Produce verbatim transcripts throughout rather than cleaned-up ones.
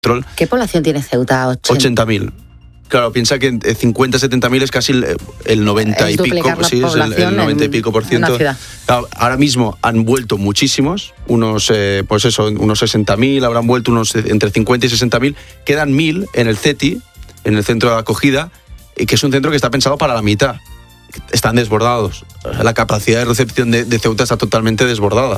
control. ¿Qué población tiene Ceuta? ochenta mil. Claro, piensa que cincuenta, setenta mil es casi el, el noventa es y pico, sí, es el, el noventa y pico por ciento. Claro, ahora mismo han vuelto muchísimos, unos, eh, pues eso, unos sesenta mil, habrán vuelto unos entre cincuenta y sesenta mil, quedan mil en el C E T I, en el centro de acogida, que es un centro que está pensado para la mitad. Están desbordados. La capacidad de recepción de, de Ceuta está totalmente desbordada.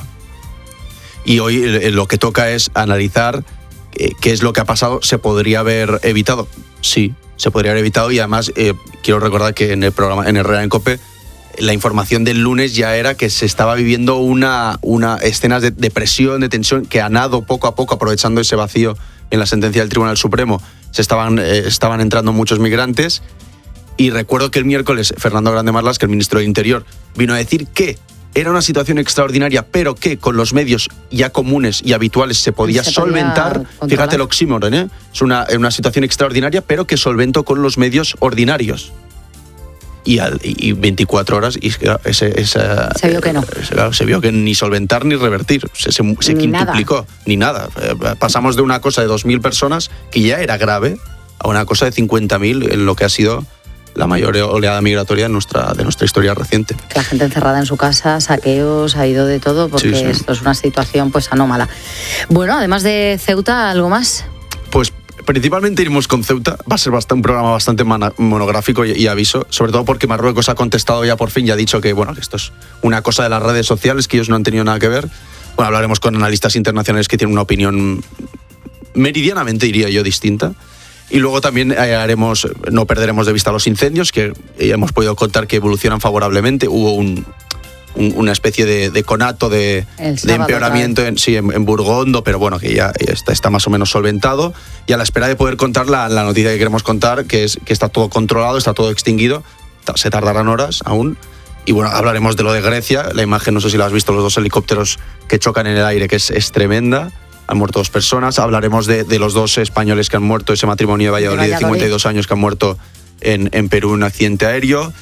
Y hoy eh, lo que toca es analizar eh, qué es lo que ha pasado. ¿Se podría haber evitado? Sí, se podría haber evitado, y además eh, quiero recordar que en el programa, en Herrera en COPE, la información del lunes ya era que se estaba viviendo una, una escenas de, de presión, de tensión, que a nado poco a poco, aprovechando ese vacío en la sentencia del Tribunal Supremo, se estaban, eh, estaban entrando muchos migrantes. Y recuerdo que el miércoles Fernando Grande Marlas, que el ministro de Interior, vino a decir que era una situación extraordinaria, pero que con los medios ya comunes y habituales se podía se solventar. Podía Fíjate el oxímoron, ¿eh? Es una, una situación extraordinaria, pero que solventó con los medios ordinarios. Y, al, y veinticuatro horas, y ese, esa, se vio que no. Ese, se vio que ni solventar ni revertir. Se, se, se ni quintuplicó, nada. ni nada. Pasamos de una cosa de dos mil personas, que ya era grave, a una cosa de cincuenta mil en lo que ha sido la mayor oleada migratoria de nuestra, de nuestra historia reciente. La gente encerrada en su casa, saqueos, ha ido de todo, porque sí, sí. esto es una situación pues anómala. Bueno, además de Ceuta, ¿algo más? Pues principalmente iremos con Ceuta. Va a ser bastante, un programa bastante monográfico y, y aviso, sobre todo porque Marruecos ha contestado ya por fin y ha dicho que, bueno, que esto es una cosa de las redes sociales, que ellos no han tenido nada que ver. Bueno, hablaremos con analistas internacionales que tienen una opinión meridianamente, diría yo, distinta. Y luego también haremos, no perderemos de vista los incendios, que hemos podido contar que evolucionan favorablemente. Hubo un, un, una especie de, de conato de, de empeoramiento en, sí, en, en Burgondo, pero bueno, que ya está, está más o menos solventado. Y a la espera de poder contar la, la noticia que queremos contar, que es que está todo controlado, está todo extinguido. Se tardarán horas aún. Y bueno, hablaremos de lo de Grecia. La imagen, no sé si la has visto, los dos helicópteros que chocan en el aire, que es, es tremenda. Han muerto dos personas. Hablaremos de, de los dos españoles que han muerto, ese matrimonio de Valladolid de, Valladolid. de cincuenta y dos años que han muerto en, en Perú en un accidente aéreo.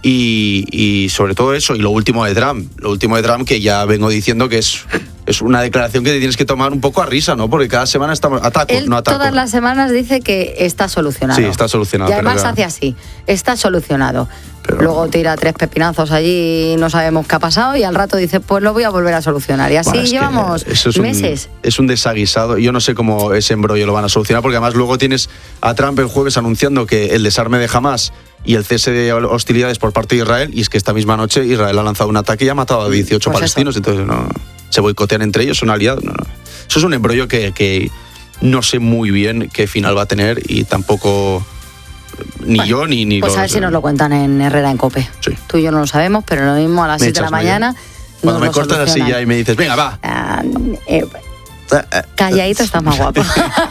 Y, y sobre todo eso. Y lo último de Trump. Lo último de Trump, que ya vengo diciendo que es, es una declaración que te tienes que tomar un poco a risa, ¿no? Porque cada semana estamos ataco, Él no ataco. Todas las semanas dice que está solucionado. Sí, está solucionado. Y además pero, hace así. Está solucionado. Pero... Luego tira tres pepinazos allí y no sabemos qué ha pasado, y al rato dice, pues lo voy a volver a solucionar. Y así bueno, es llevamos eso es meses. Un, es un desaguisado. Yo no sé cómo ese embrollo lo van a solucionar, porque además luego tienes a Trump el jueves anunciando que el desarme de Hamás y el cese de hostilidades por parte de Israel, y es que esta misma noche Israel ha lanzado un ataque y ha matado a dieciocho pues palestinos, eso. Entonces no, se boicotean entre ellos, son aliados. No, no. Eso es un embrollo que, que no sé muy bien qué final va a tener, y tampoco... Ni bueno, yo ni, ni pues los... a ver si nos lo cuentan en Herrera en COPE. Sí. Tú y yo no lo sabemos, pero lo mismo a las seis de la mañana. Cuando me cortas así ya y me dices, venga, va. Uh, eh, calladito estás más guapo.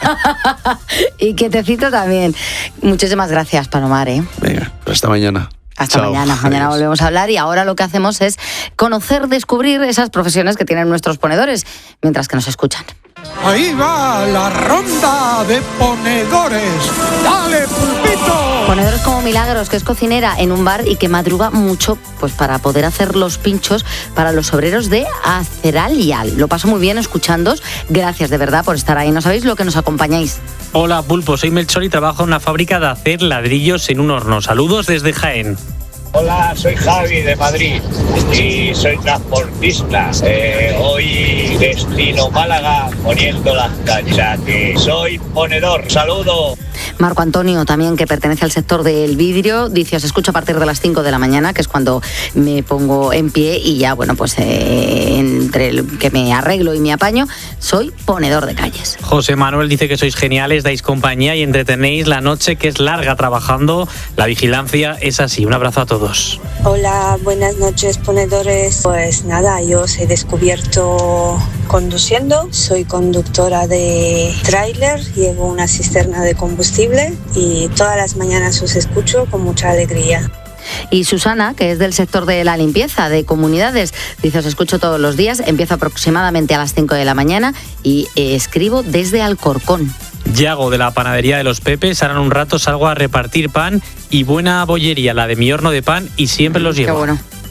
Y quietecito también. Muchísimas gracias, Palomar, ¿eh? Venga, hasta mañana. Hasta Chao. mañana. Mañana Adiós. volvemos a hablar, y ahora lo que hacemos es conocer, descubrir esas profesiones que tienen nuestros ponedores mientras que nos escuchan. Ahí va la ronda de ponedores. ¡Dale, pulpito! Ponedores como Milagros, que es cocinera en un bar y que madruga mucho pues para poder hacer los pinchos para los obreros de Aceralial. Lo paso muy bien escuchándoos. Gracias de verdad por estar ahí. No sabéis lo que nos acompañáis. Hola, Pulpo. Soy Melchor y trabajo en una fábrica de hacer ladrillos en un horno. Saludos desde Jaén. Hola, soy Javi de Madrid y soy transportista. Eh, hoy destino Málaga poniendo las canchas. Soy ponedor. Saludo. Marco Antonio, también, que pertenece al sector del vidrio, dice: os escucho a partir de las cinco de la mañana, que es cuando me pongo en pie y ya, bueno, pues eh, entre el que me arreglo y me apaño, soy ponedor de calles. José Manuel dice que sois geniales, dais compañía y entretenéis la noche, que es larga trabajando. La vigilancia es así. Un abrazo a todos. Hola, buenas noches, ponedores. Pues nada, yo os he descubierto conduciendo. Soy conductora de tráiler, llevo una cisterna de combustible y todas las mañanas os escucho con mucha alegría. Y Susana, que es del sector de la limpieza de comunidades, dice: os escucho todos los días, empiezo aproximadamente a las cinco de la mañana y eh, escribo desde Alcorcón. Yago, de la panadería de los Pepes, ahora en un rato salgo a repartir pan y buena bollería, la de mi horno de pan, y siempre los llevo. Qué bueno.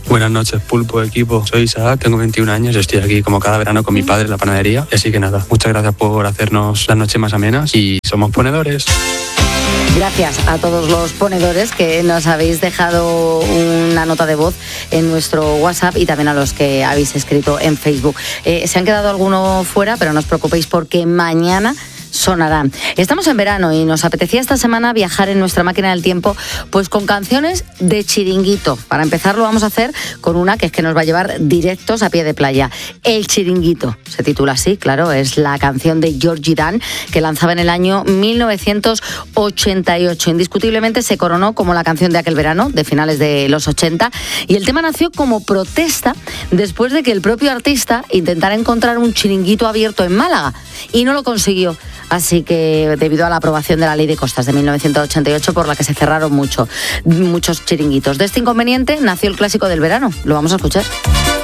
Buenas noches, Pulpo, equipo. Soy Isaac, tengo veintiún años, estoy aquí como cada verano con mi padre en la panadería. Así que nada, muchas gracias por hacernos las noches más amenas y somos ponedores. Gracias a todos los ponedores que nos habéis dejado una nota de voz en nuestro WhatsApp y también a los que habéis escrito en Facebook. Eh, se han quedado algunos fuera, pero no os preocupéis porque mañana sonará. Estamos en verano y nos apetecía esta semana viajar en nuestra máquina del tiempo pues con canciones de chiringuito. Para empezar lo vamos a hacer con una que es que nos va a llevar directos a pie de playa. El Chiringuito, se titula así, claro, es la canción de Georgie Dan que lanzaba en el año mil novecientos ochenta y ocho. Indiscutiblemente se coronó como la canción de aquel verano, de finales de los ochenta, y el tema nació como protesta después de que el propio artista intentara encontrar un chiringuito abierto en Málaga y no lo consiguió. Así que debido a la aprobación de la Ley de Costas de mil novecientos ochenta y ocho, por la que se cerraron mucho, muchos chiringuitos. De este inconveniente nació el clásico del verano. Lo vamos a escuchar.